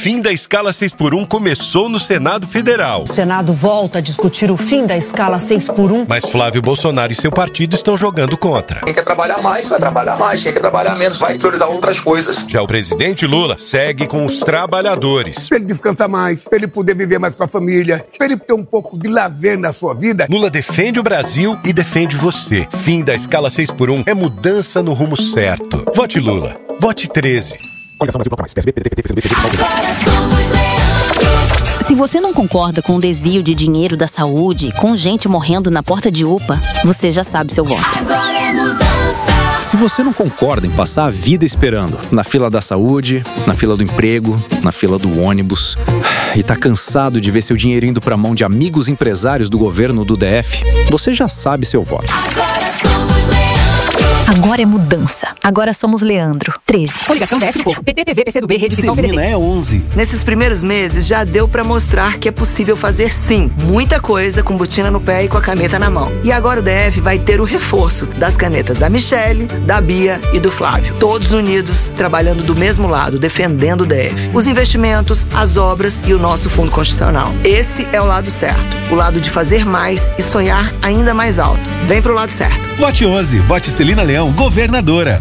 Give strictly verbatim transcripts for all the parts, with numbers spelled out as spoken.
fim da escala seis por um começou no Senado Federal. O Senado volta a discutir o fim da escala seis por um. Mas Flávio Bolsonaro e seu partido estão jogando contra. Quem quer trabalhar mais, vai trabalhar mais. Quem quer trabalhar menos, vai priorizar outras coisas. Já o presidente Lula segue com os trabalhadores. Pra ele descansar mais, pra ele poder viver mais com a família, pra ele ter um pouco de lazer na sua vida. Lula defende o Brasil e defende você. Fim da escala seis por um é mudança no rumo certo. Vote Lula. Vote treze. Se você não concorda com o desvio de dinheiro da saúde, com gente morrendo na porta de U P A, você já sabe seu voto. Se você não concorda em passar a vida esperando na fila da saúde, na fila do emprego, na fila do ônibus, e tá cansado de ver seu dinheiro indo pra mão de amigos empresários do governo do D F, você já sabe seu voto. Agora é mudança. Agora somos Leandro. treze. Coligação D F do Povo. P T, P V, P C do B, Rede Visão, P D T. é onze. Nesses primeiros meses já deu pra mostrar que é possível fazer sim muita coisa com botina no pé e com a caneta na mão. E agora o D F vai ter o reforço das canetas da Michele, da Bia e do Flávio. Todos unidos, trabalhando do mesmo lado, defendendo o D F. Os investimentos, as obras e o nosso fundo constitucional. Esse é o lado certo. O lado de fazer mais e sonhar ainda mais alto. Vem pro lado certo. Vote onze. Vote Celina Leão, governadora.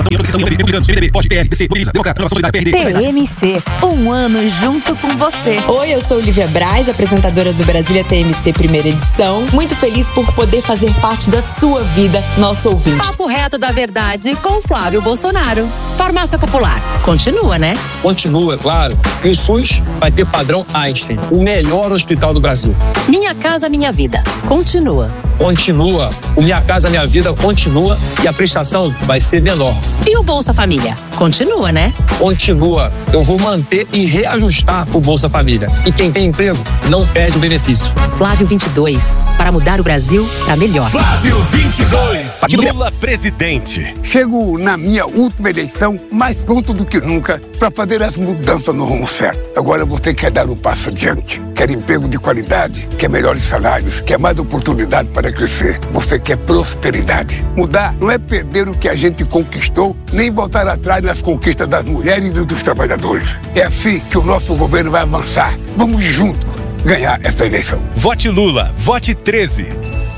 T M C, um ano junto com você. Oi, eu sou Olivia Braz, apresentadora do Brasília T M C primeira edição. Muito feliz por poder fazer parte da sua vida, nosso ouvinte. Papo reto da verdade com Flávio Bolsonaro. Farmácia Popular. Continua, né? Continua, claro. E o SUS vai ter padrão Einstein, o melhor hospital do Brasil. Minha Casa Minha Vida. Continua. Continua. O Minha Casa Minha Vida continua e a prestação vai ser menor. E o Bolsa Família? Continua, né? Continua. Eu vou manter e reajustar o Bolsa Família. E quem tem emprego não perde o benefício. Flávio vinte e dois. Para mudar o Brasil para melhor. Flávio vinte e dois. Lula presidente. Chego na minha última eleição mais pronto do que nunca para fazer as mudanças no rumo certo. Agora você quer dar um passo adiante. Quer emprego de qualidade, quer melhores salários, quer mais oportunidade para crescer. Você quer prosperidade. Mudar não é perder o que a gente conquistou, nem voltar atrás nas conquistas das mulheres e dos trabalhadores. É assim que o nosso governo vai avançar. Vamos juntos ganhar essa eleição. Vote Lula. Vote treze.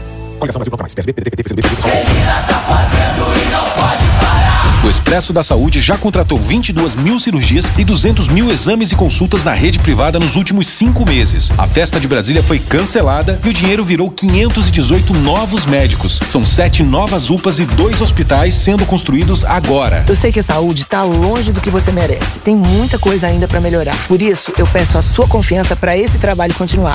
O Expresso da Saúde já contratou vinte e duas mil cirurgias e duzentos mil exames e consultas na rede privada nos últimos cinco meses. A festa de Brasília foi cancelada e o dinheiro virou quinhentos e dezoito novos médicos. São sete novas U P As e dois hospitais sendo construídos agora. Eu sei que a saúde está longe do que você merece. Tem muita coisa ainda para melhorar. Por isso, eu peço a sua confiança para esse trabalho continuar.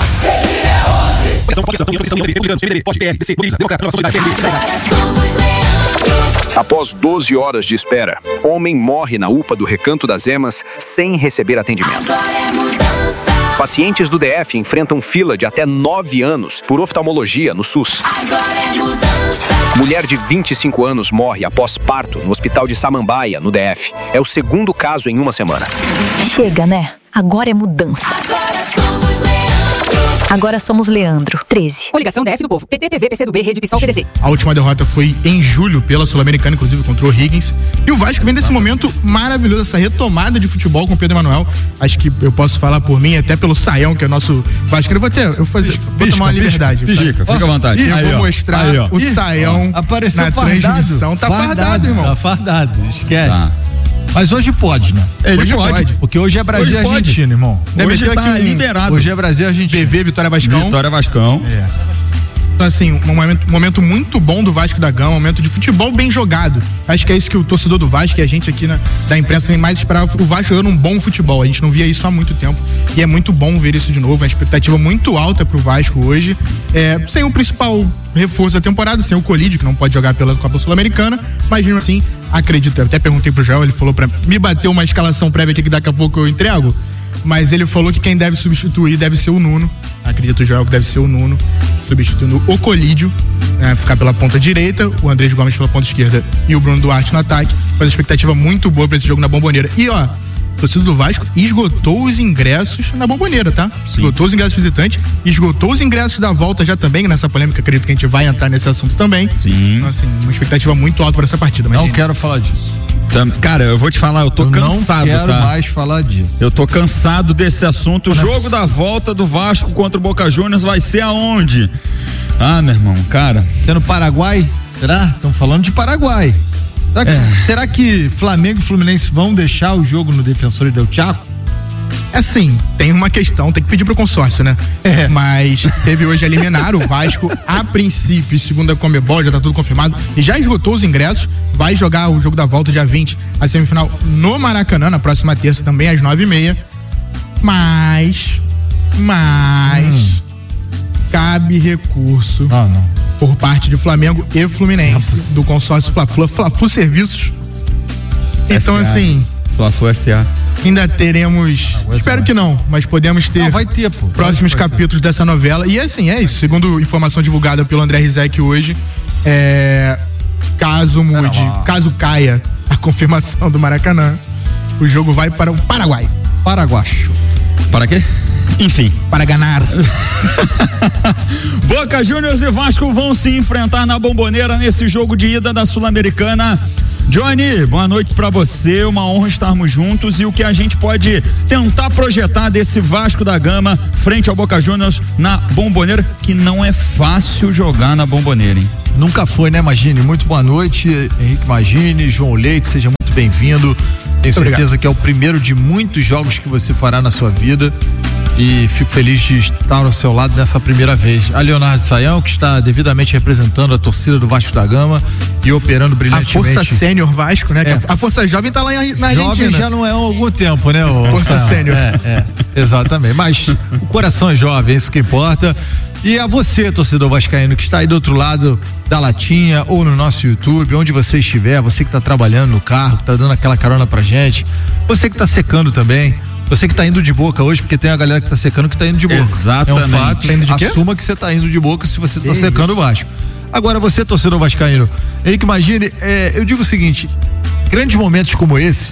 Após doze horas de espera, homem morre na U P A do Recanto das Emas sem receber atendimento. Pacientes do D F enfrentam fila de até nove anos por oftalmologia no SUS. Mulher de vinte e cinco anos morre após parto no Hospital de Samambaia, no D F. É o segundo caso em uma semana. Chega, né? Agora é mudança. Agora somos Leandro. treze. Coligação D F do Povo. P T, P V, P C do B, Rede Visão, P D T. A última derrota foi em julho pela Sul-Americana, inclusive contra o Higgins. E o Vasco vem desse momento maravilhoso, essa retomada de futebol com o Pedro Emanuel. Acho que eu posso falar por mim, até pelo Saião, que é nosso Vasco. Eu vou até, eu vou fazer, pisca, vou tomar uma liberdade. Pisca, fica à vontade. Eu aí, vou ó. mostrar aí, ó. o Saião apareceu na fardado. transmissão. Tá fardado, fardado, irmão. Tá fardado, esquece. Tá. Mas hoje pode, né? Ele hoje pode. pode. Porque hoje é Brasil e Argentina, irmão. Hoje Hoje tá um, liberado. Hoje é Brasil e Argentina. B V, Vitória Vascão. Vitória Vascão. É. Então, assim, um momento, momento muito bom do Vasco da Gama, um momento de futebol bem jogado. Acho que é isso que o torcedor do Vasco e a gente aqui na, da imprensa também mais esperava. O Vasco jogando um bom futebol. A gente não via isso há muito tempo. E é muito bom ver isso de novo. Uma expectativa muito alta pro Vasco hoje. É, sem o principal reforço da temporada, sem o Colídio, que não pode jogar pela Copa Sul-Americana. Mas mesmo assim, acredito. Eu até perguntei pro Joel, ele falou pra me bater uma escalação prévia aqui que daqui a pouco eu entrego. Mas ele falou que quem deve substituir deve ser o Nuno. Acredito, Joel, que deve ser o Nuno, substituindo o Colídio, né, ficar pela ponta direita, o Andrés Gomes pela ponta esquerda e o Bruno Duarte no ataque. Faz uma expectativa muito boa pra esse jogo na Bomboneira. E ó, o torcedor do Vasco esgotou os ingressos na Bomboneira, tá? Sim. Esgotou os ingressos visitantes, esgotou os ingressos da volta já também, nessa polêmica, acredito que a gente vai entrar nesse assunto também. Sim. Então, assim, uma expectativa muito alta para essa partida. Não quero falar disso. Cara, eu vou te falar, eu tô eu cansado, não quero tá? mais falar disso. Eu tô cansado desse assunto. O jogo da volta do Vasco contra o Boca Juniors vai ser aonde? Ah, meu irmão, cara. É no Paraguai? Será? Estamos falando de Paraguai. Será que, é. será que Flamengo e Fluminense vão deixar o jogo no Defensor Del Chaco? É assim, tem uma questão, tem que pedir pro consórcio, né? É. Mas teve hoje a liminar, o Vasco, a princípio, segundo a Conmebol, já tá tudo confirmado, e já esgotou os ingressos, vai jogar o jogo da volta dia vinte, a semifinal no Maracanã, na próxima terça, também às nove e meia. Mas, mas, hum. cabe recurso ah, não. por parte de Flamengo e Fluminense, não, do consórcio Fla-Flu, Fla-Flu Serviços. Então, S A. assim... Fla-Flu S A Ainda teremos, ah, espero ter. que não, mas podemos ter, não, vai ter pô. próximos vai, vai capítulos ter. dessa novela. E assim, é isso. Segundo informação divulgada pelo André Rizek hoje, é, caso mude, caso caia a confirmação do Maracanã, o jogo vai para o Paraguai. Paraguacho. Para quê? Enfim. Para ganhar. Boca Juniors e Vasco vão se enfrentar na Bombonera nesse jogo de ida da Sul-Americana. Johnny, boa noite pra você, uma honra estarmos juntos e o que a gente pode tentar projetar desse Vasco da Gama frente ao Boca Juniors na Bombonera, que não é fácil jogar na Bombonera, hein? Nunca foi, né, Magini? Muito boa noite, Henrique Magini, João Leite, seja muito bem-vindo. Tenho certeza Obrigado. que é o primeiro de muitos jogos que você fará na sua vida. E fico feliz de estar ao seu lado nessa primeira vez. A Leonardo Saião, que está devidamente representando a torcida do Vasco da Gama e operando brilhantemente. A Força Sênior Vasco, né? É. A Força Jovem está lá na Argentina. Jovem já não é há algum tempo, né? O Força Sênior. É, é, exatamente. Mas o coração é jovem, é isso que importa. E a você, torcedor vascaíno, que está aí do outro lado da latinha ou no nosso YouTube, onde você estiver, você que está trabalhando no carro, que está dando aquela carona pra gente, você que está secando também, você que tá indo de boca hoje, porque tem a galera que tá secando que tá indo de boca. Exatamente. É um fato. Tá indo de quê? Assuma que você tá indo de boca se você tá que secando o Vasco. Agora, você, torcedor vascaíno, Henrique, imagine, é, eu digo o seguinte, grandes momentos como esse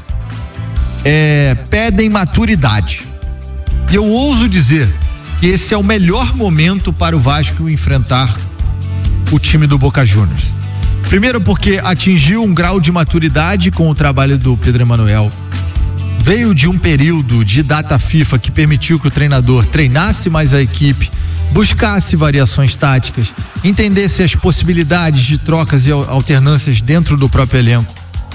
é, pedem maturidade. E eu ouso dizer que esse é o melhor momento para o Vasco enfrentar o time do Boca Juniors. Primeiro porque atingiu um grau de maturidade com o trabalho do Pedro Emanuel. Veio de um período de data FIFA que permitiu que o treinador treinasse mais a equipe, buscasse variações táticas, entendesse as possibilidades de trocas e alternâncias dentro do próprio elenco.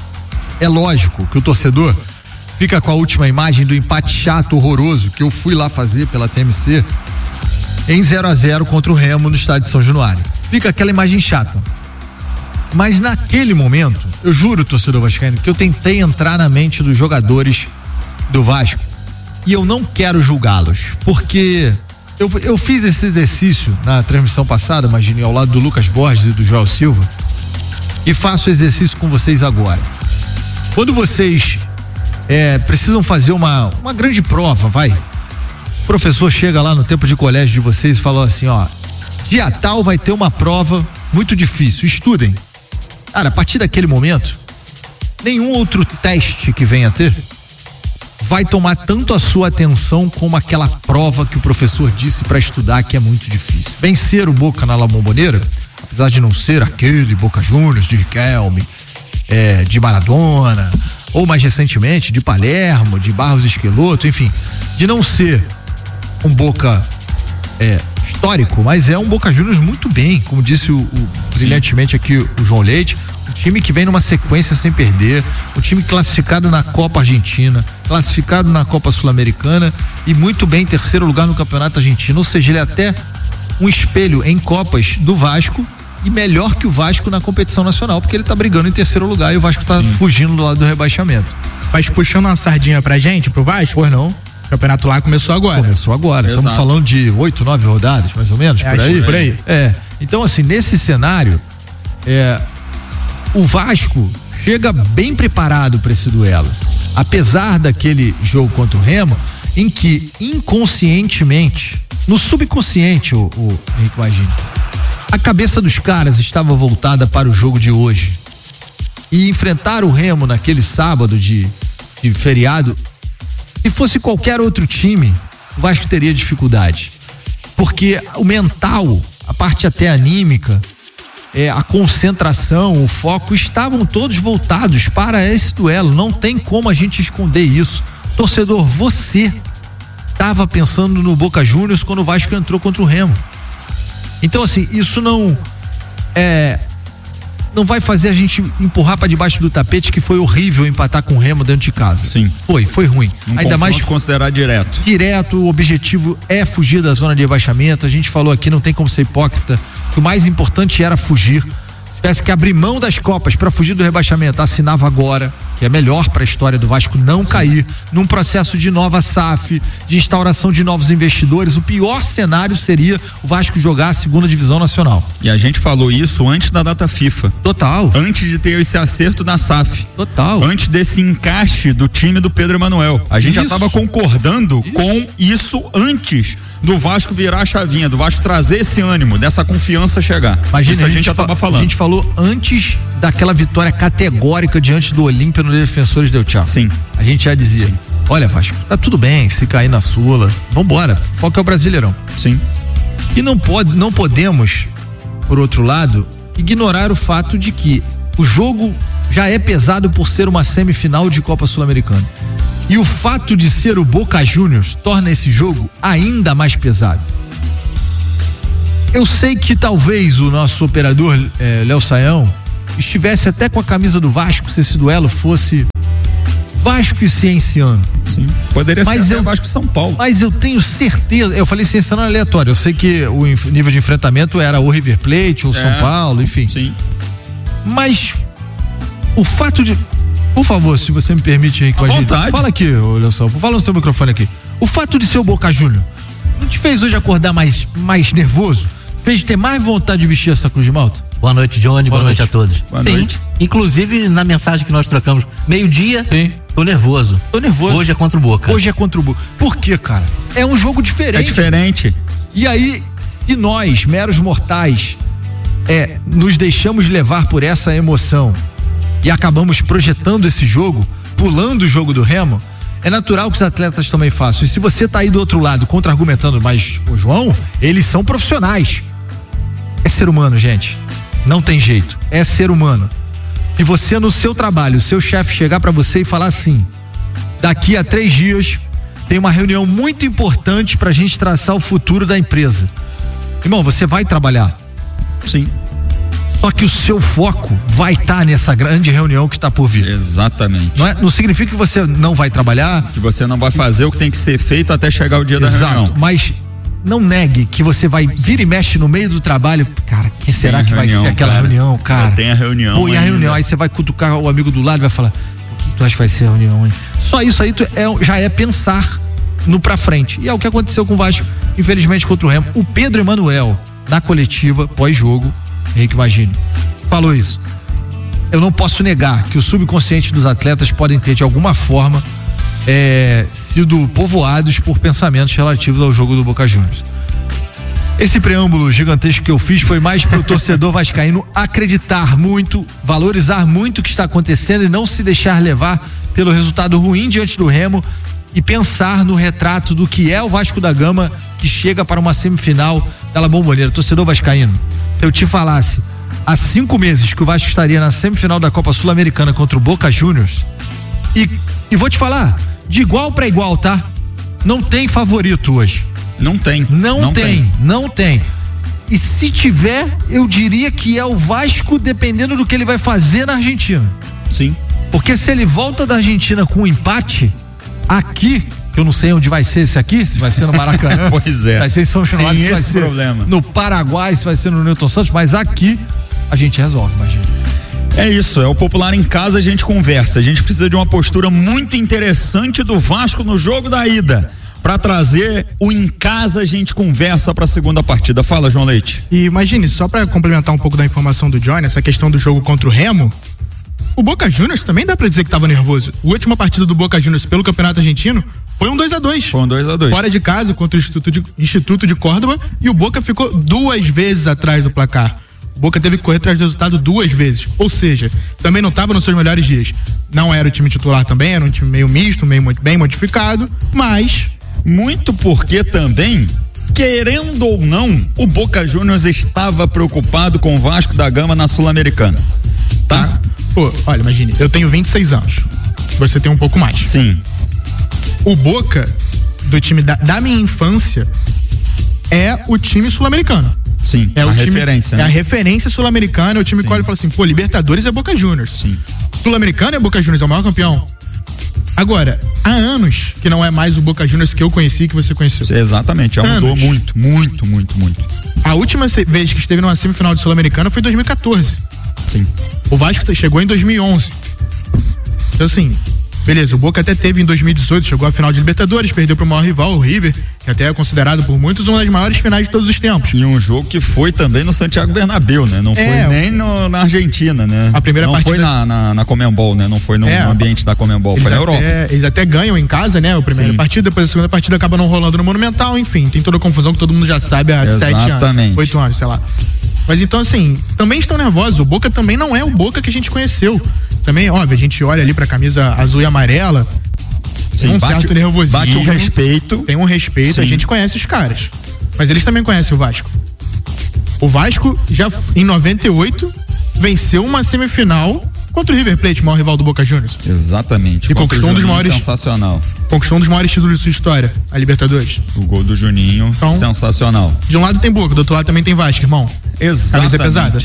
É lógico que o torcedor fica com a última imagem do empate chato, horroroso, que eu fui lá fazer pela T M C em zero a zero contra o Remo no estádio de São Januário. Fica aquela imagem chata. Mas naquele momento, eu juro, torcedor vascaíno, que eu tentei entrar na mente dos jogadores do Vasco e eu não quero julgá-los, porque eu, eu fiz esse exercício na transmissão passada, imagine, ao lado do Lucas Borges e do Joel Silva, e faço o exercício com vocês agora. Quando vocês é, precisam fazer uma, uma grande prova, vai, o professor chega lá no tempo de colégio de vocês e falou assim, ó, dia tal vai ter uma prova muito difícil, estudem. Cara, a partir daquele momento, nenhum outro teste que venha a ter vai tomar tanto a sua atenção como aquela prova que o professor disse para estudar, que é muito difícil. Vencer o Boca na La Bombonera, apesar de não ser aquele Boca Juniors de Riquelme, é, de Maradona, ou mais recentemente de Palermo, de Barros Esqueloto, enfim, de não ser um Boca é, histórico, mas é um Boca Juniors muito bem, como disse o, o brilhantemente aqui o João Leite, um time que vem numa sequência sem perder, um time classificado na Copa Argentina, classificado na Copa Sul-Americana e muito bem em terceiro lugar no Campeonato Argentino, ou seja, ele é até um espelho em Copas do Vasco e melhor que o Vasco na competição nacional, porque ele tá brigando em terceiro lugar e o Vasco tá Sim. fugindo do lado do rebaixamento. Mas puxando uma sardinha pra gente, pro Vasco? Pois não. O campeonato lá começou agora. Começou agora. Estamos falando de oito, nove rodadas, mais ou menos, é, por aí. Por aí. É. Então, assim, nesse cenário, é, o Vasco chega bem preparado para esse duelo. Apesar daquele jogo contra o Remo, em que inconscientemente, no subconsciente, o, o Henrique Magini, a cabeça dos caras estava voltada para o jogo de hoje. E enfrentar o Remo naquele sábado de, de feriado, se fosse qualquer outro time, o Vasco teria dificuldade. Porque o mental, a parte até anímica, é, a concentração, o foco estavam todos voltados para esse duelo. Não tem como a gente esconder isso. Torcedor, você estava pensando no Boca Juniors quando o Vasco entrou contra o Remo. Então, assim, isso não é, não vai fazer a gente empurrar para debaixo do tapete que foi horrível empatar com o Remo dentro de casa. Sim. Foi, foi ruim. Um Ainda mais considerar direto. Direto, o objetivo é fugir da zona de rebaixamento. A gente falou aqui, não tem como ser hipócrita, que o mais importante era fugir. Se tivesse que abrir mão das Copas para fugir do rebaixamento, assinava agora, que é melhor para a história do Vasco não Sim. cair num processo de nova S A F, de instauração de novos investidores. O pior cenário seria o Vasco jogar a segunda divisão nacional. E a gente falou isso antes da data FIFA. Total. Antes de ter esse acerto na S A F. Total. Antes desse encaixe do time do Pedro Emanuel. A gente isso. já estava concordando isso. com isso antes do Vasco virar a chavinha, do Vasco trazer esse ânimo, dessa confiança chegar. Imagina, isso a, a gente já estava falando. A gente falou antes daquela vitória categórica diante do Olímpia no Defensores del Chaco. Sim. A gente já dizia, Sim. olha Vasco, tá tudo bem se cair na Sula, vambora, foco é o Brasileirão. Sim. E não pode, não podemos, por outro lado, ignorar o fato de que o jogo já é pesado por ser uma semifinal de Copa Sul-Americana. E o fato de ser o Boca Juniors torna esse jogo ainda mais pesado. Eu sei que talvez o nosso operador eh, Léo Saião estivesse até com a camisa do Vasco se esse duelo fosse Vasco e Cienciano. Sim, poderia mas ser eu, Vasco e São Paulo. Mas eu tenho certeza, eu falei Cienciano aleatório, eu sei que o nível de enfrentamento era o River Plate ou é, São Paulo, enfim. Sim. Mas o fato de, por favor, se você me permite aí com a gente, fala aqui, olha só, fala no seu microfone aqui. O fato de ser o Boca Júnior não te fez hoje acordar mais, mais nervoso? Fez ter mais vontade de vestir essa cruz de malta? Boa noite, Johnny. Boa, Boa noite. noite a todos. Boa Sim. noite. Inclusive, na mensagem que nós trocamos, meio-dia, Sim. tô nervoso. Tô nervoso. Hoje é contra o Boca. Hoje é contra o Boca. Por quê, cara? É um jogo diferente. É diferente. E aí, se nós, meros mortais, é, nos deixamos levar por essa emoção e acabamos projetando esse jogo, pulando o jogo do Remo, é natural que os atletas também façam. E se você tá aí do outro lado contra-argumentando, mas o João, eles são profissionais. É ser humano, gente. Não tem jeito. É ser humano. Se você no seu trabalho, o seu chefe chegar pra você e falar assim: daqui a três dias tem uma reunião muito importante pra gente traçar o futuro da empresa. Irmão, você vai trabalhar. Sim. Só que o seu foco vai estar tá nessa grande reunião que está por vir. Exatamente. Não, é, não significa que você não vai trabalhar. Que você não vai fazer o que tem que ser feito até chegar o dia Exato, da reunião. Mas não negue que você vai vir e mexe no meio do trabalho. Cara, que será que reunião, vai ser aquela cara. reunião, cara? Tem a reunião. Pô, e a reunião, aí você vai cutucar o amigo do lado e vai falar: o que tu acha que vai ser a reunião, hein? Só isso aí tu é, já é pensar no pra frente. E é o que aconteceu com o Vasco, infelizmente, contra o Remo. O Pedro Emanuel, na coletiva, pós-jogo, Henrique Magini, falou isso. Eu não posso negar que o subconsciente dos atletas podem ter, de alguma forma, É, sido povoados por pensamentos relativos ao jogo do Boca Juniors. Esse preâmbulo gigantesco que eu fiz foi mais para o torcedor vascaíno acreditar muito, valorizar muito o que está acontecendo e não se deixar levar pelo resultado ruim diante do Remo e pensar no retrato do que é o Vasco da Gama que chega para uma semifinal da La Bombonera. Torcedor vascaíno, se eu te falasse há cinco meses que o Vasco estaria na semifinal da Copa Sul-Americana contra o Boca Juniors, e, e vou te falar, de igual para igual, tá? Não tem favorito hoje. Não tem. Não, não tem, tem, não tem. E se tiver, eu diria que é o Vasco dependendo do que ele vai fazer na Argentina. Sim. Porque se ele volta da Argentina com um empate, aqui, eu não sei onde vai ser esse aqui, se vai ser no Maracanã. Pois é. Vai ser em São Januário, se vai ser problema. no Paraguai, se vai ser no Newton Santos, mas aqui a gente resolve, imagina. É isso, é o Popular em Casa, a gente conversa. A gente precisa de uma postura muito interessante do Vasco no jogo da ida. Para trazer o em casa, a gente conversa para a segunda partida. Fala, João Leite. E imagine, só para complementar um pouco da informação do Johnny, essa questão do jogo contra o Remo, o Boca Juniors também dá para dizer que estava nervoso. A última partida do Boca Juniors pelo Campeonato Argentino foi um dois a dois. Foi um dois a dois. Fora de casa contra o Instituto de, Instituto de Córdoba, e o Boca ficou duas vezes atrás do placar. O Boca teve que correr atrás do resultado duas vezes, ou seja, também não estava nos seus melhores dias. Não era o time titular também, era um time meio misto, meio bem modificado, mas... Muito porque também querendo ou não, o Boca Juniors estava preocupado com o Vasco da Gama na Sul-Americana. Tá? tá? Pô, olha, imagine, eu tenho vinte e seis anos. Você tem um pouco mais. Sim. O Boca, do time da, da minha infância, é o time sul-americano. Sim, é a o time, referência, né? É a referência sul-americana, é o time que olha e fala assim, pô, Libertadores é Boca Juniors. Sim. Sul-americano é Boca Juniors, é o maior campeão. Agora, há anos que não é mais o Boca Juniors que eu conheci, que você conheceu. Exatamente, já mudou anos. muito, muito, muito, muito. A última vez que esteve numa semifinal de Sul-Americana foi em dois mil e quatorze. Sim. O Vasco chegou em dois mil e onze. Então assim, beleza, o Boca até teve em dois mil e dezoito, chegou à final de Libertadores, perdeu pro maior rival, o River, que até é considerado por muitos uma das maiores finais de todos os tempos. E um jogo que foi também no Santiago Bernabéu, né? Não foi é, nem no, na Argentina, né? A primeira não partida... foi na, na, na Conmebol, né? Não foi no, é, no ambiente da Conmebol, foi na Europa. Até, eles até ganham em casa, né? A primeira Sim. partida, depois a segunda partida acaba não rolando no Monumental, enfim, tem toda a confusão que todo mundo já sabe há Exatamente. sete anos, oito anos, sei lá. Mas então assim, também estão nervosos, o Boca também não é o Boca que a gente conheceu. Também, óbvio, a gente olha ali pra camisa azul e amarela, Sim, tem um bate, certo nervosismo. Bate um respeito. Tem um respeito, Sim. a gente conhece os caras. Mas eles também conhecem o Vasco. O Vasco já, em noventa e oito, venceu uma semifinal contra o River Plate, maior rival do Boca Juniors. Exatamente. E conquistou um dos maiores. Sensacional. Conquistou um dos maiores títulos de sua história, a Libertadores. O gol do Juninho, então, sensacional. De um lado tem Boca, do outro lado também tem Vasco, irmão. Exatamente. A camisa é pesada.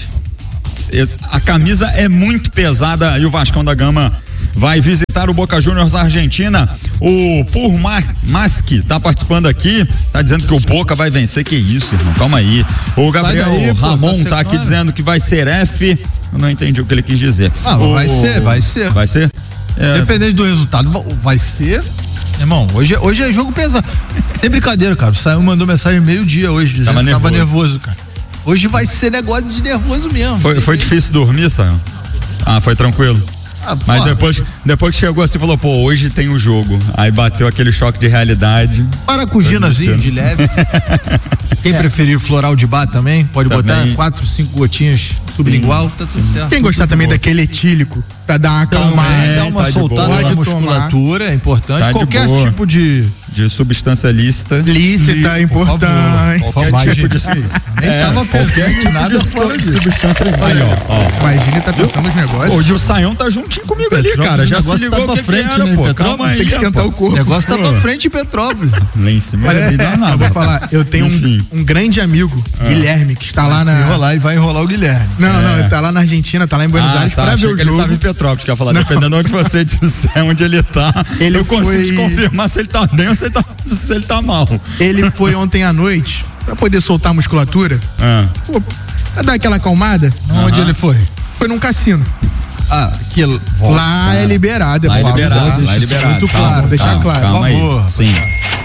A camisa é muito pesada e o Vascão da Gama vai visitar o Boca Juniors Argentina. O Purmaski tá participando aqui, tá dizendo que o Boca vai vencer. Que isso, irmão, calma aí. O Gabriel daí, Ramon pô, tá, tá aqui claro. dizendo que vai ser F. Eu não entendi o que ele quis dizer. Ah, o, vai ser, vai ser. Vai ser? É... Dependendo do resultado, vai ser. Irmão, hoje, hoje é jogo pesado. Tem brincadeira, cara. O Saião mandou mensagem meio-dia hoje, dizendo tava que nervoso. tava nervoso, cara. Hoje vai ser negócio de nervoso mesmo. Foi, foi difícil dormir, Saião? Ah, foi tranquilo. Ah, Mas depois, depois que chegou assim, falou, pô, hoje tem o um jogo. Aí bateu aquele choque de realidade. Paracuginazinho de leve. Quem é. preferir floral de bar também, pode também. botar quatro, cinco gotinhas sublingual, tá tudo certo. Quem gostar também bom. daquele etílico, pra dar uma acalmada, é, dar uma tá soltada na musculatura, é importante. Tá Qualquer tipo de... de substância lícita. Lícita, é importante. Qualquer Imagina. tipo de... Nem é, tava pensando em nada fora de substância lícita. Imagina, tá pensando nos negócios. Hoje o Saião tá juntinho comigo ali, cara. Já se ligou o que que era, pô. Calma aí, tem que esquentar o corpo. O negócio tá pra frente em Petrópolis. Lá em cima não dá nada. Eu vou falar, eu tenho um, um grande amigo, ah. Guilherme, que está lá na... Vai enrolar e vai enrolar o Guilherme. Não, é. não, ele tá lá na Argentina, tá lá em Buenos ah, Aires tá, pra ver o jogo. Ele tava em Petrópolis, quer falar, não. dependendo de onde você disser onde ele tá, ele eu consigo foi... te confirmar se ele tá bem ou se ele tá, se ele tá mal. Ele foi ontem à noite, pra poder soltar a musculatura, ah. pô, pra dar aquela acalmada. Ah. Onde ele foi? Foi num cassino. Ah, que volta, lá é liberado, é lá é liberado, lá é liberado. Muito calma, claro, deixar calma, claro. Calma por favor. Aí. Sim.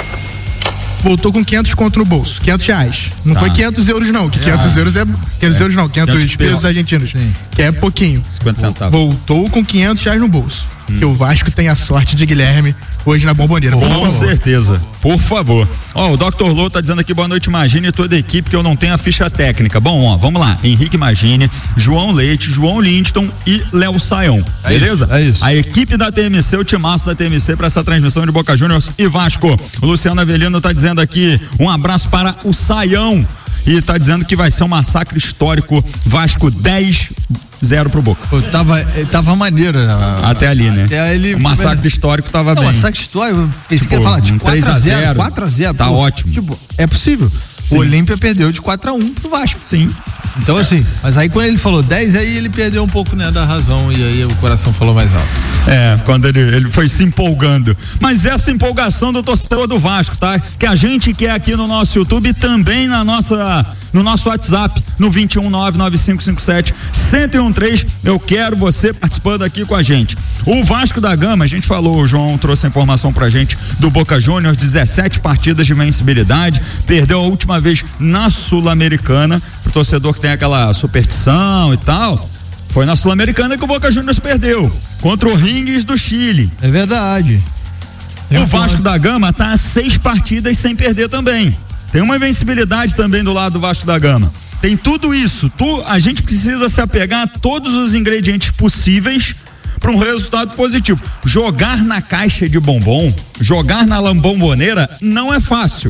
Voltou com quinhentos conto no bolso, quinhentos reais. Não tá. foi quinhentos euros não, que quinhentos euros é, quinhentos é. euros não, quinhentos, quinhentos pesos argentinos, Sim. que é pouquinho. cinquenta centavos. Voltou com quinhentos reais no bolso. Hum. Que o Vasco tem a sorte de Guilherme hoje na Bomboneira. Com favor. certeza, por favor. Ó, o doutor Lô tá dizendo aqui, boa noite, Magine e toda a equipe, que eu não tenho a ficha técnica. Bom, ó, vamos lá. Henrique Magine, João Leite, João Lindston e Léo Saião. É beleza? Isso, é isso. A equipe da T M C, o timaço da T M C para essa transmissão de Boca Juniors e Vasco. O Luciano Avelino tá dizendo aqui, um abraço para o Saião. E tá dizendo que vai ser um massacre histórico. Vasco dez zero pro Boca. Pô, tava, tava maneiro. Até ali, né? Até ele, o massacre come... histórico tava não, bem. O massacre histórico, eu pensei tipo, que ia falar, tipo, quatro a zero. quatro a zero. Tá pô, ótimo. Tipo, é possível. Sim. O Olímpia perdeu de quatro a um pro Vasco. Sim. Então, assim, mas aí quando ele falou dez, aí ele perdeu um pouco, né, da razão, e aí o coração falou mais alto. É, quando ele, ele foi se empolgando. Mas essa empolgação do torcedor do Vasco, tá? Que a gente quer aqui no nosso YouTube e também na nossa, no nosso WhatsApp, no dois um nove nove cinco cinco sete um zero um três. Eu quero você participando aqui com a gente. O Vasco da Gama, a gente falou, o João trouxe a informação pra gente do Boca Juniors, dezessete partidas de vencibilidade, perdeu a última vez na Sul-Americana, pro torcedor que tem aquela superstição e tal. Foi na Sul-Americana que o Boca Juniors perdeu contra o Ringues do Chile. É verdade. O Vasco da Gama tá a seis partidas sem perder também. Tem uma invencibilidade também do lado do Vasco da Gama. Tem tudo isso. Tu, a gente precisa se apegar a todos os ingredientes possíveis para um resultado positivo. Jogar na caixa de bombom, jogar na Bombonera não é fácil.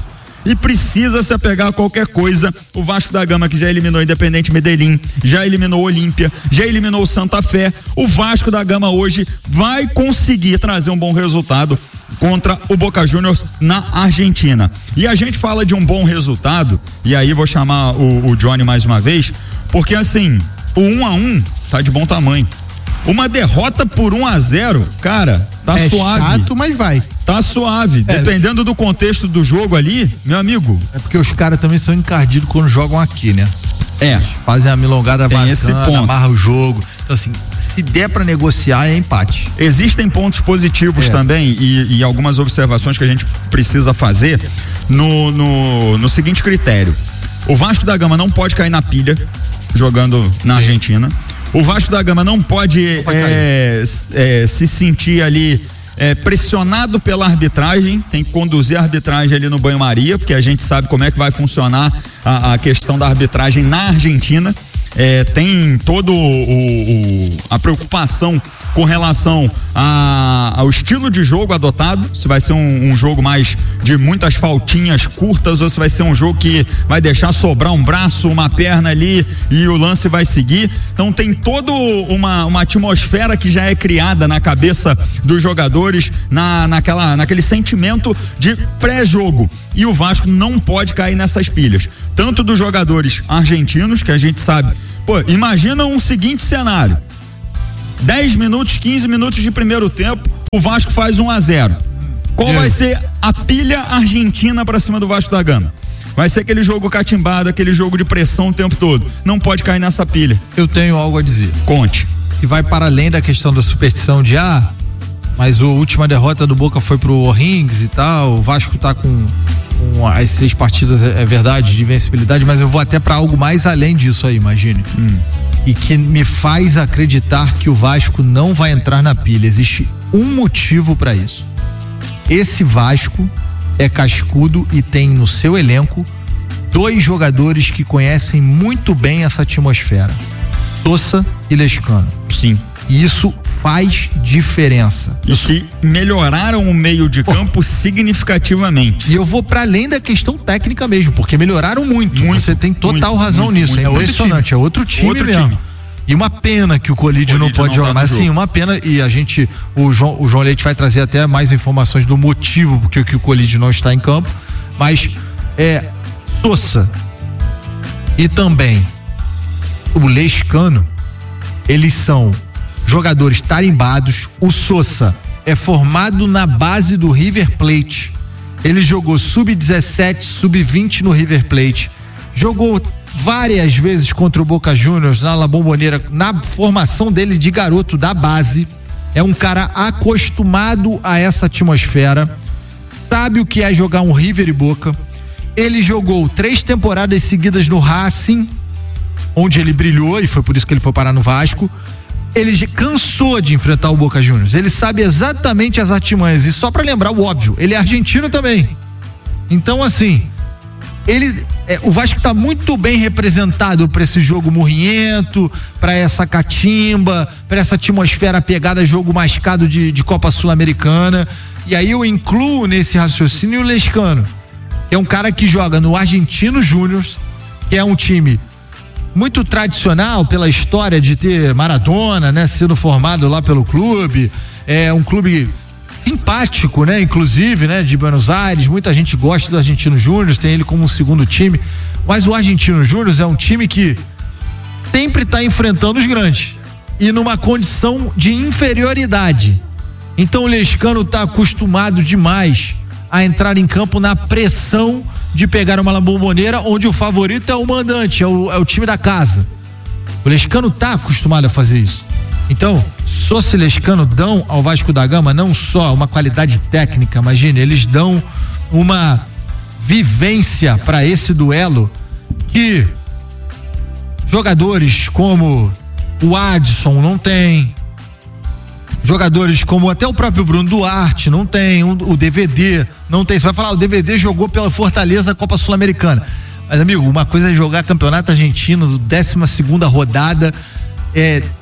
e precisa se apegar a qualquer coisa. O Vasco da Gama, que já eliminou Independente Medellín, já eliminou Olímpia, já eliminou Santa Fé, o Vasco da Gama hoje vai conseguir trazer um bom resultado contra o Boca Juniors na Argentina. E a gente fala de um bom resultado, e aí vou chamar o, o Johnny mais uma vez, porque assim, o um a um tá de bom tamanho. Uma derrota por um a zero, cara, tá é suave. É chato, mas vai. Tá suave. É. Dependendo do contexto do jogo ali, meu amigo. É porque os caras também são encardidos quando jogam aqui, né? É. Eles fazem a milongada Tem bacana, esse ponto. amarra o jogo. Então assim, se der pra negociar, é empate. Existem pontos positivos é. também e, e algumas observações que a gente precisa fazer no, no, no seguinte critério. O Vasco da Gama não pode cair na pilha jogando na Argentina. O Vasco da Gama não pode é, é, se sentir ali é, pressionado pela arbitragem, tem que conduzir a arbitragem ali no banho-maria, porque a gente sabe como é que vai funcionar a, a questão da arbitragem na Argentina. É, tem todo o, o, a preocupação com relação a, ao estilo de jogo adotado, se vai ser um, um jogo mais de muitas faltinhas curtas ou se vai ser um jogo que vai deixar sobrar um braço, uma perna ali e o lance vai seguir. Então tem toda uma, uma atmosfera que já é criada na cabeça dos jogadores, na, naquela, naquele sentimento de pré-jogo, e o Vasco não pode cair nessas pilhas, tanto dos jogadores argentinos, que a gente sabe, pô, imagina um seguinte cenário: dez minutos, quinze minutos de primeiro tempo, o Vasco faz um a zero. Qual vai ser a pilha argentina pra cima do Vasco da Gama? Vai ser aquele jogo catimbado, aquele jogo de pressão o tempo todo. Não pode cair nessa pilha. Eu tenho algo a dizer. Conte. Que vai para além da questão da superstição de ah, mas a última derrota do Boca foi pro O'Rings e tal, o Vasco tá com, com as seis partidas, é verdade, de invencibilidade, mas eu vou até para algo mais além disso aí, imagine. Hum. E que me faz acreditar que o Vasco não vai entrar na pilha. Existe um motivo para isso. Esse Vasco é cascudo e tem no seu elenco dois jogadores que conhecem muito bem essa atmosfera: Sosa e Lescano. Sim. E isso faz diferença. E que melhoraram o meio de campo oh. significativamente. E eu vou para além da questão técnica mesmo, porque melhoraram muito. muito Você tem total muito, razão muito, nisso. Muito. É impressionante. É outro time outro mesmo. Time. E uma pena que o Colídio não pode não jogar, tá mas sim, uma pena, e a gente, o João, o João Leite vai trazer até mais informações do motivo porque que o Colídio não está em campo, mas é Sosa e também o Lescano, eles são jogadores tarimbados. O Sosa é formado na base do River Plate, ele jogou sub dezessete, sub vinte no River Plate, jogou várias vezes contra o Boca Juniors na La Bombonera, na formação dele de garoto da base. É um cara acostumado a essa atmosfera, sabe o que é jogar um River e Boca. Ele jogou três temporadas seguidas no Racing, onde ele brilhou, e foi por isso que ele foi parar no Vasco. Ele cansou de enfrentar o Boca Juniors, ele sabe exatamente as artimanhas, e só pra lembrar o óbvio, ele é argentino também. Então assim, ele, é, o Vasco tá muito bem representado para esse jogo murriento, para essa catimba, para essa atmosfera pegada, jogo mascado de, de Copa Sul-Americana. E aí eu incluo nesse raciocínio o Lescano, que é um cara que joga no Argentino Júniors, que é um time muito tradicional pela história de ter Maradona, né, sendo formado lá pelo clube. É um clube simpático, né? Inclusive, né? De Buenos Aires, muita gente gosta do Argentino Júnior, tem ele como um segundo time, mas o Argentino Júnior é um time que sempre está enfrentando os grandes e numa condição de inferioridade. Então o Lescano está acostumado demais a entrar em campo na pressão de pegar uma La Bombonera, onde o favorito é o mandante, é o, é o time da casa. O Lescano está acostumado a fazer isso. Então, Sosa e Lescano dão ao Vasco da Gama não só uma qualidade técnica, imagine, eles dão uma vivência para esse duelo que jogadores como o Adson não tem, jogadores como até o próprio Bruno Duarte não tem, o D V D não tem. Você vai falar, o D V D jogou pela Fortaleza Copa Sul-Americana, mas amigo, uma coisa é jogar campeonato argentino, décima segunda rodada, é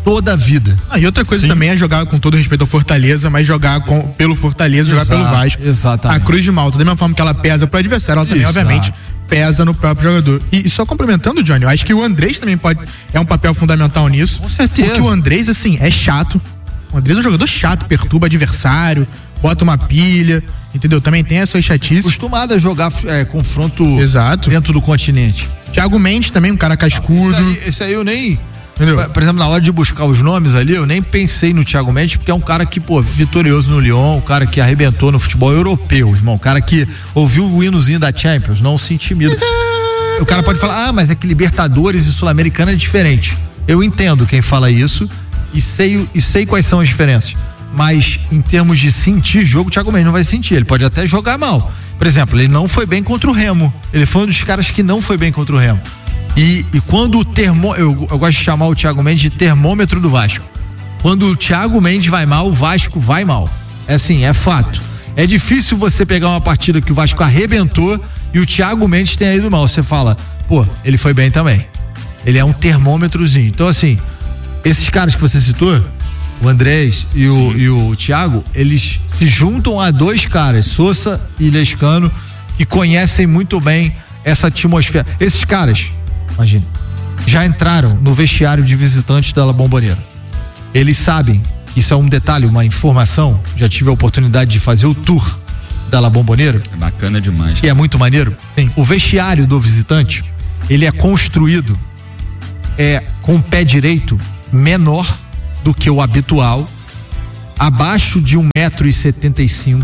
toda a vida. Ah, e outra coisa Sim. também é jogar com todo respeito ao Fortaleza, mas jogar com, pelo Fortaleza, Exato, jogar pelo Vasco. Exatamente. A Cruz de Malta, da mesma forma que ela pesa pro adversário, ela também, Exato. obviamente, pesa no próprio jogador. E, e só complementando, Johnny, eu acho que o Andrés também pode, é um papel fundamental nisso. Com certeza. Porque o Andrés, assim, é chato. O Andrés é um jogador chato, perturba adversário, bota uma pilha, entendeu? Também tem as suas chatices. Acostumado a jogar é, confronto Exato. dentro do continente. Thiago Mendes também, um cara cascudo. Esse aí, esse aí eu nem... Entendeu? Por exemplo, na hora de buscar os nomes ali, eu nem pensei no Thiago Mendes, porque é um cara que, pô, vitorioso no Lyon, um cara que arrebentou no futebol europeu, irmão, um cara que ouviu o hinozinho da Champions, não se intimida. O cara pode falar, ah, mas é que Libertadores e Sul-Americana é diferente. Eu entendo quem fala isso e sei, e sei quais são as diferenças, mas em termos de sentir jogo, o Thiago Mendes não vai sentir, ele pode até jogar mal. Por exemplo, ele não foi bem contra o Remo, ele foi um dos caras que não foi bem contra o Remo. E, e quando o termo, eu, eu gosto de chamar o Thiago Mendes de termômetro do Vasco. Quando o Thiago Mendes vai mal, o Vasco vai mal. É assim, é fato. É difícil você pegar uma partida que o Vasco arrebentou e o Thiago Mendes tenha ido mal. Você fala, pô, ele foi bem também. Ele é um termômetrozinho. Então, assim, esses caras que você citou, o Andrés e o, e o Thiago, eles se juntam a dois caras, Sousa e Lescano, que conhecem muito bem essa atmosfera. Esses caras, imagina, já entraram no vestiário de visitantes da La Bombonera. Eles sabem, isso é um detalhe, uma informação, já tive a oportunidade de fazer o tour da La Bombonera. É bacana demais. Que é muito maneiro. Sim. O vestiário do visitante, ele é construído é, com o pé direito menor do que o habitual, abaixo de um metro e setenta e cinco,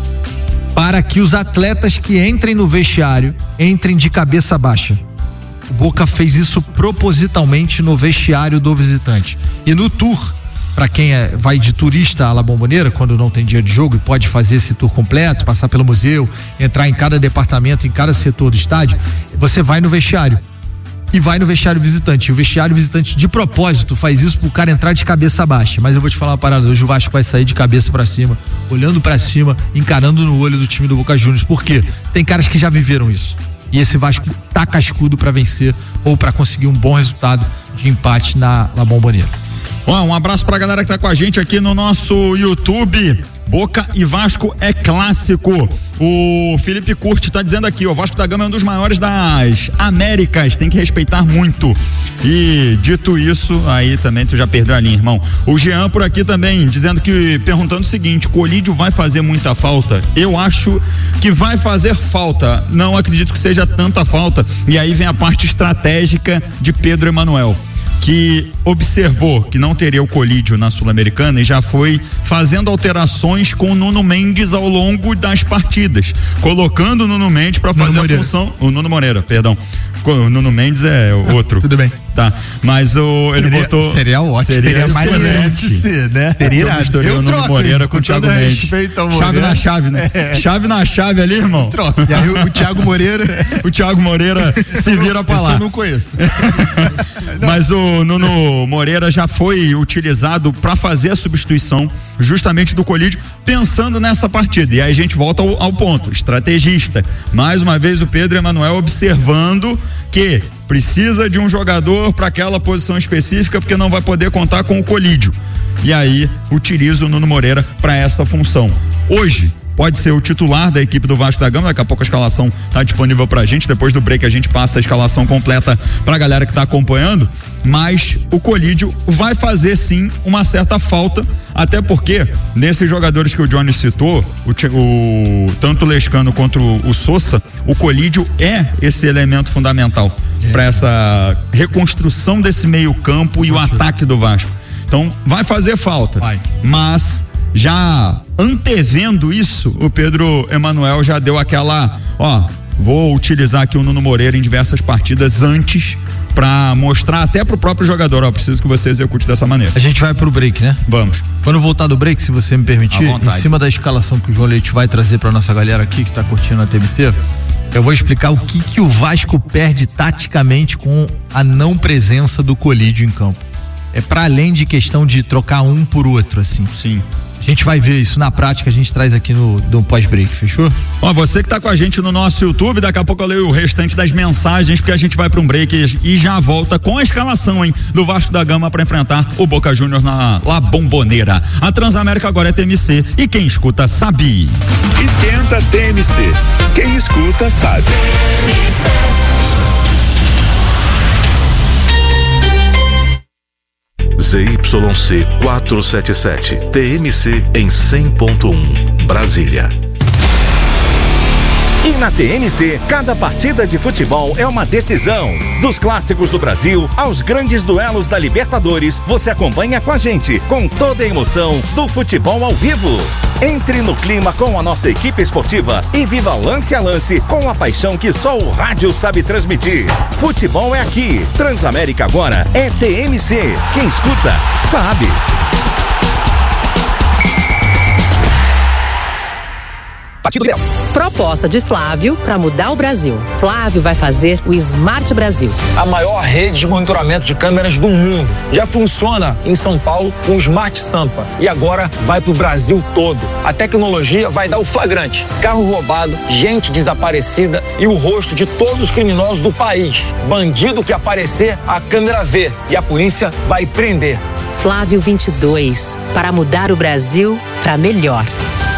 para que os atletas que entrem no vestiário entrem de cabeça baixa. O Boca fez isso propositalmente no vestiário do visitante. E no tour, para quem é, vai de turista à La Bombonera, quando não tem dia de jogo e pode fazer esse tour completo, passar pelo museu, entrar em cada departamento, em cada setor do estádio, você vai no vestiário. E vai no vestiário visitante. E o vestiário visitante, de propósito, faz isso pro cara entrar de cabeça baixa. Mas eu vou te falar uma parada, hoje o Vasco vai sair de cabeça pra cima, olhando pra cima, encarando no olho do time do Boca Juniors. Por quê? Tem caras que já viveram isso. E esse Vasco tá cascudo pra vencer ou pra conseguir um bom resultado de empate na La Bombonera. Ó, um abraço pra galera que tá com a gente aqui no nosso YouTube. Boca e Vasco é clássico. O Felipe Curti tá dizendo aqui, o Vasco da Gama é um dos maiores das Américas, tem que respeitar muito. E dito isso, aí também tu já perdeu a linha, irmão. O Jean por aqui também, dizendo que, perguntando o seguinte, Colídio vai fazer muita falta? Eu acho que vai fazer falta, não acredito que seja tanta falta. E aí vem a parte estratégica de Pedro Emanuel, que observou que não teria o Colídio na Sul-Americana e já foi fazendo alterações com o Nuno Mendes ao longo das partidas, colocando o Nuno Mendes para fazer a função, o Nuno Moreira, perdão, o Nuno Mendes é outro. Tudo bem. Tá, mas o, ele seria, botou... Seria ótimo. Seria mais ser, né? Seria eu misturei o Nuno troco, Moreira com o Thiago Mendes. Chave na chave, né? É. Chave na chave ali, irmão. Troca. E aí o, o Thiago Moreira... o Thiago Moreira se vira pra lá. Eu não conheço. Mas o Nuno Moreira já foi utilizado para fazer a substituição justamente do Colídio, pensando nessa partida. E aí a gente volta ao, ao ponto, estrategista. Mais uma vez o Pedro Emanuel observando que precisa de um jogador para aquela posição específica, porque não vai poder contar com o Colídio. E aí utiliza o Nuno Moreira para essa função. Hoje pode ser o titular da equipe do Vasco da Gama, daqui a pouco a escalação tá disponível pra gente, depois do break a gente passa a escalação completa pra galera que tá acompanhando, mas o Colídio vai fazer sim uma certa falta, até porque nesses jogadores que o Johnny citou, o, o, tanto o Lescano quanto o, o Sousa, o Colídio é esse elemento fundamental é. para essa reconstrução desse meio campo e o ataque do Vasco. Então vai fazer falta, vai. Mas já antevendo isso, o Pedro Emanuel já deu aquela, ó, vou utilizar aqui o Nuno Moreira em diversas partidas antes pra mostrar até pro próprio jogador, ó, preciso que você execute dessa maneira. A gente vai pro break, né? Vamos. Quando voltar do break, se você me permitir, em cima da escalação que o João Leite vai trazer pra nossa galera aqui que tá curtindo a T M C, eu vou explicar o que que o Vasco perde taticamente com a não presença do Colídio em campo. É para além de questão de trocar um por outro, assim. Sim. A gente vai ver isso na prática, a gente traz aqui no, no pós-break, fechou? Ó, você que tá com a gente no nosso YouTube, daqui a pouco eu leio o restante das mensagens, porque a gente vai para um break e já volta com a escalação, hein, do Vasco da Gama para enfrentar o Boca Juniors na La Bombonera. A Transamérica agora é T M C e quem escuta sabe. Esquenta T M C. Quem escuta sabe. Z Y C quatrocentos e setenta e sete, T M C em cem ponto um, Brasília. E na T M C, cada partida de futebol é uma decisão. Dos clássicos do Brasil aos grandes duelos da Libertadores, você acompanha com a gente, com toda a emoção do futebol ao vivo. Entre no clima com a nossa equipe esportiva e viva lance a lance com a paixão que só o rádio sabe transmitir. Futebol é aqui. Transamérica agora é T M C. Quem escuta, sabe. Partido Liberal. Proposta de Flávio para mudar o Brasil. Flávio vai fazer o Smart Brasil. A maior rede de monitoramento de câmeras do mundo. Já funciona em São Paulo com o Smart Sampa. E agora vai para o Brasil todo. A tecnologia vai dar o flagrante. Carro roubado, gente desaparecida e o rosto de todos os criminosos do país. Bandido que aparecer, a câmera vê. E a polícia vai prender. Flávio vinte e dois. Para mudar o Brasil para melhor.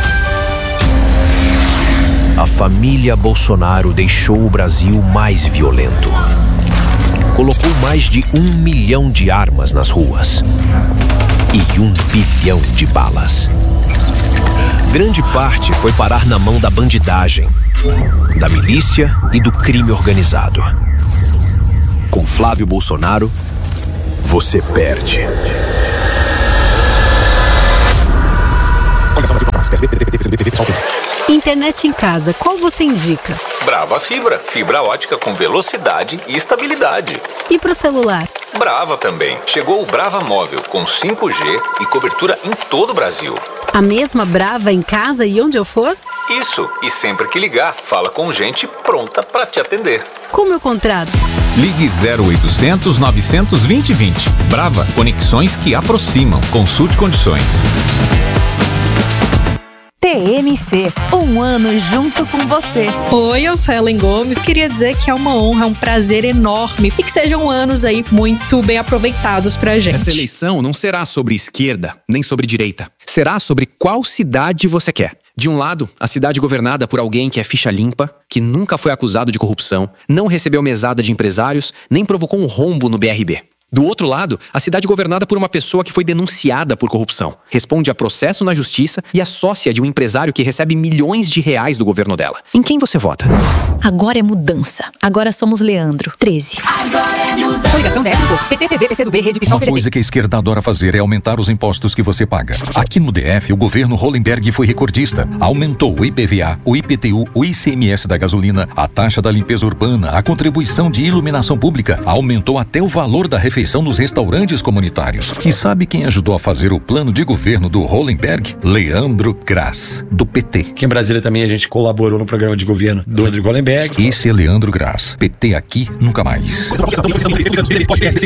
A família Bolsonaro deixou o Brasil mais violento. Colocou mais de um milhão de armas nas ruas e um bilhão de balas. Grande parte foi parar na mão da bandidagem, da milícia e do crime organizado. Com Flávio Bolsonaro, você perde. Internet em casa, qual você indica? Brava Fibra, fibra ótica com velocidade e estabilidade. E pro celular? Brava também. Chegou o Brava Móvel com cinco G e cobertura em todo o Brasil. A mesma Brava em casa e onde eu for? Isso, e sempre que ligar, fala com gente pronta para te atender. Como eu contrato? Ligue zero oitocentos, novecentos, vinte, vinte. Brava, conexões que aproximam. Consulte condições. T M C, um ano junto com você. Oi, eu sou Helen Gomes. Queria dizer que é uma honra, é um prazer enorme e que sejam anos aí muito bem aproveitados pra gente. Essa eleição não será sobre esquerda, nem sobre direita. Será sobre qual cidade você quer. De um lado, a cidade governada por alguém que é ficha limpa, que nunca foi acusado de corrupção, não recebeu mesada de empresários, nem provocou um rombo no B R B. Do outro lado, a cidade governada por uma pessoa que foi denunciada por corrupção, responde a processo na justiça e é sócia de um empresário que recebe milhões de reais do governo dela. Em quem você vota? Agora é mudança. Agora somos Leandro, treze. Agora é mudança. Coligação Décimo, P T T V, P C do B, Rede Pissol, Uma coisa que a esquerda adora fazer é aumentar os impostos que você paga. Aqui no D F, o governo Hollenberg foi recordista. Aumentou o I P V A, o I P T U, o I C M S da gasolina, a taxa da limpeza urbana, a contribuição de iluminação pública. Aumentou até o valor da refeição nos restaurantes comunitários. E sabe quem ajudou a fazer o plano de governo do Hollenberg? Leandro Grass, do P T. Aqui em Brasília também a gente colaborou no programa de governo do Rodrigo Hollenberg. Esse é Leandro Grass. P T aqui, nunca mais.